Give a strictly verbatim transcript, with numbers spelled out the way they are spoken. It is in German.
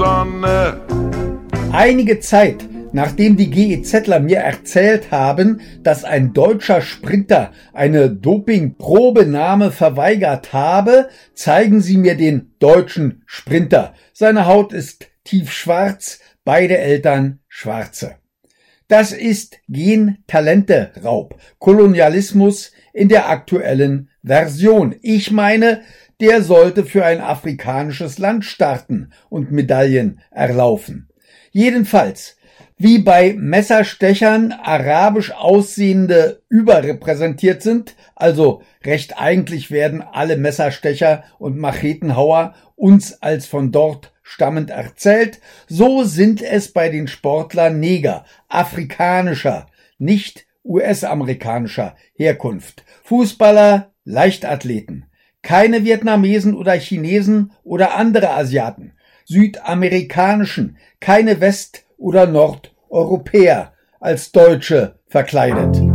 Sonne. Einige Zeit, nachdem die GEZler mir erzählt haben, dass ein deutscher Sprinter eine Dopingprobenahme verweigert habe, zeigen sie mir den deutschen Sprinter. Seine Haut ist tiefschwarz, beide Eltern Schwarze. Das ist Gen-Talente-Raub, Kolonialismus in der aktuellen Version. Ich meine, der sollte für ein afrikanisches Land starten und Medaillen erlaufen. Jedenfalls, wie bei Messerstechern arabisch aussehende überrepräsentiert sind, also recht eigentlich werden alle Messerstecher und Machetenhauer uns als von dort stammend erzählt, so sind es bei den Sportlern Neger, afrikanischer, nicht U S-amerikanischer Herkunft, Fußballer, Leichtathleten, keine Vietnamesen oder Chinesen oder andere Asiaten, südamerikanischen, keine West- oder Nordeuropäer als Deutsche verkleidet.